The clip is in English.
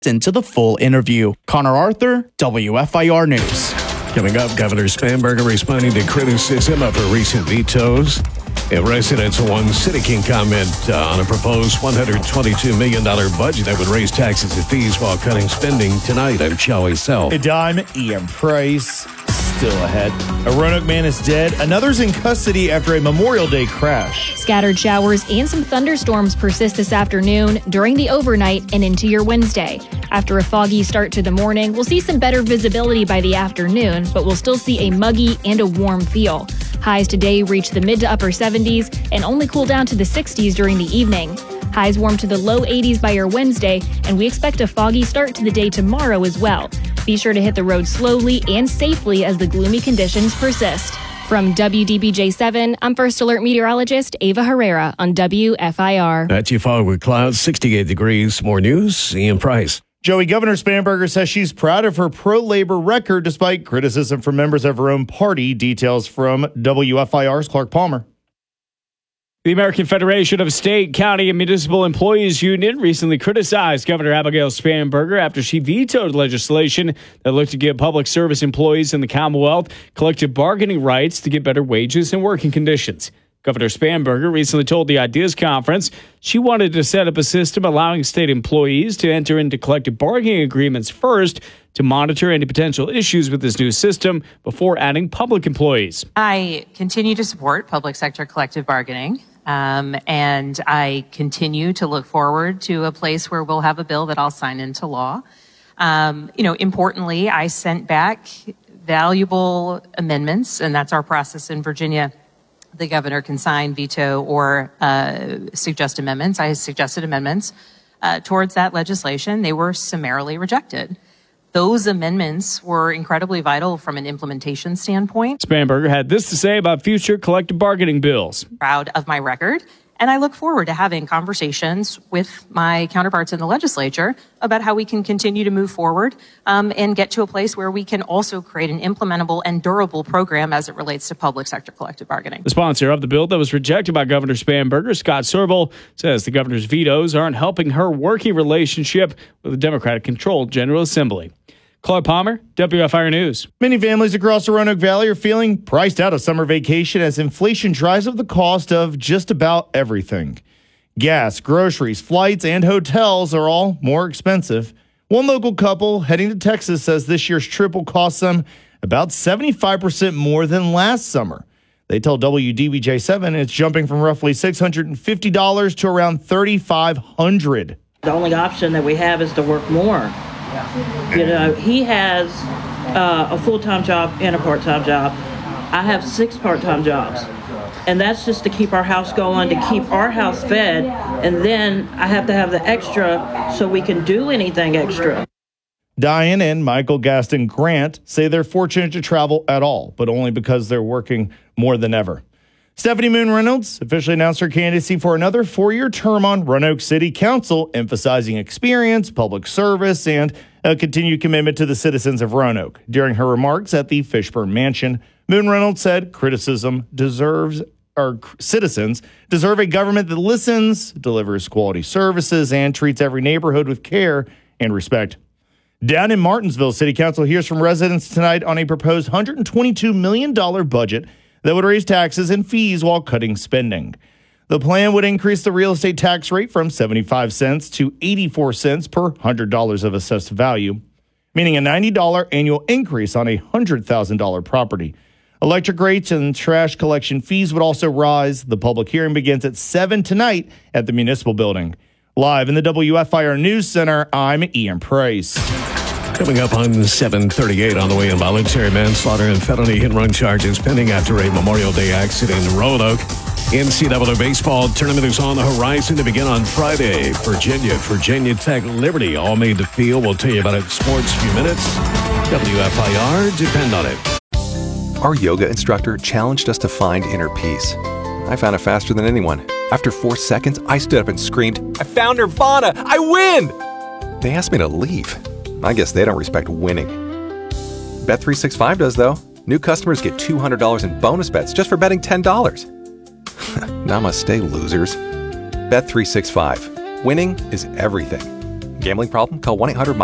Into the full interview. Connor Arthur, WFIR News. Coming up, Governor Spanberger responding to criticism of her recent vetoes. And residents won City King comment on a proposed $122 million budget that would raise taxes and fees while cutting spending tonight. I'm Charlie Sell. A dime, Ian Price. Still ahead. A Roanoke man is dead. Another's in custody after a Memorial Day crash. Scattered showers and some thunderstorms persist this afternoon, during the overnight, and into your Wednesday. After a foggy start to the morning, we'll see some better visibility by the afternoon, but we'll still see a muggy and a warm feel. Highs today reach the mid to upper 70s and only cool down to the 60s during the evening. Highs warm to the low 80s by your Wednesday, and we expect a foggy start to the day tomorrow as well. Be sure to hit the road slowly and safely as the gloomy conditions persist. From WDBJ7, I'm First Alert meteorologist Ava Herrera on WFIR. That's your fog with clouds, 68 degrees. More news, Ian Price. Joey, Governor Spanberger says she's proud of her pro-labor record despite criticism from members of her own party. Details from WFIR's Clark Palmer. The American Federation of State, County, and Municipal Employees Union recently criticized Governor Abigail Spanberger after she vetoed legislation that looked to give public service employees in the Commonwealth collective bargaining rights to get better wages and working conditions. Governor Spanberger recently told the Ideas Conference she wanted to set up a system allowing state employees to enter into collective bargaining agreements first to monitor any potential issues with this new system before adding public employees. I continue to support public sector collective bargaining. And I continue to look forward to a place where we'll have a bill that I'll sign into law. Importantly, I sent back valuable amendments, and that's our process in Virginia. The governor can sign, veto, or suggest amendments. I suggested amendments towards that legislation. They were summarily rejected. Those amendments were incredibly vital from an implementation standpoint. Spanberger had this to say about future collective bargaining bills. Proud of my record, and I look forward to having conversations with my counterparts in the legislature about how we can continue to move forward and get to a place where we can also create an implementable and durable program as it relates to public sector collective bargaining. The sponsor of the bill that was rejected by Governor Spanberger, Scott Serval, says the governor's vetoes aren't helping her working relationship with the Democratic-controlled General Assembly. Clark Palmer, WFIR News. Many families across the Roanoke Valley are feeling priced out of summer vacation as inflation drives up the cost of just about everything. Gas, groceries, flights, and hotels are all more expensive. One local couple heading to Texas says this year's trip will cost them about 75% more than last summer. They tell WDBJ7 it's jumping from roughly $650 to around $3,500. The only option that we have is to work more. You know, he has a full-time job and a part-time job. I have 6 part-time jobs. And that's just to keep our house going, to keep our house fed. And then I have to have the extra so we can do anything extra. Diane and Michael Gaston Grant say they're fortunate to travel at all, but only because they're working more than ever. Stephanie Moon Reynolds officially announced her candidacy for another 4-year term on Roanoke City Council, emphasizing experience, public service, and a continued commitment to the citizens of Roanoke. During her remarks at the Fishburne Mansion, Moon Reynolds said citizens deserve a government that listens, delivers quality services, and treats every neighborhood with care and respect. Down in Martinsville, City Council hears from residents tonight on a proposed $122 million budget that would raise taxes and fees while cutting spending. The plan would increase the real estate tax rate from 75 cents to 84 cents per $100 of assessed value, meaning a $90 annual increase on a $100,000 property. Electric rates and trash collection fees would also rise. The public hearing begins at 7 tonight at the Municipal Building. Live in the WFIR News Center, I'm Ian Price. Coming up on 7:38 on the way, involuntary manslaughter and felony hit-and-run charges pending after a Memorial Day accident in Roanoke. NCAA baseball tournament is on the horizon to begin on Friday. Virginia Tech, Liberty all made the field. We'll tell you about it in sports in a few minutes. WFIR, depend on it. Our yoga instructor challenged us to find inner peace. I found it faster than anyone. After 4 seconds, I stood up and screamed, "I found Nirvana! I win!" They asked me to leave. I guess they don't respect winning. Bet365 does, though. New customers get $200 in bonus bets just for betting $10. Namaste, losers. Bet365. Winning is everything. Gambling problem? Call 1-800